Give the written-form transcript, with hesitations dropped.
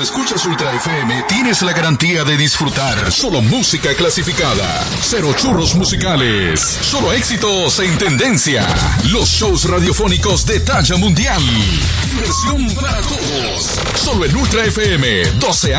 escuchas Ultra FM, tienes la garantía de disfrutar solo música clasificada. Cero churros musicales. Solo éxitos en tendencia. Los shows radiofónicos de talla mundial. Diversión para todos. Solo en Ultra FM, 12